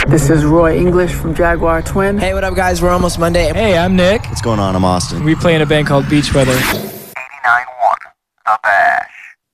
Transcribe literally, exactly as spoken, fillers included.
This is Roy English from Jaguar Twin. Hey, what up, guys? We're Almost Monday. Hey, I'm Nick. What's going on? I'm Austin. We play in a band called Beach Weather. eighty-nine point one, The Bash.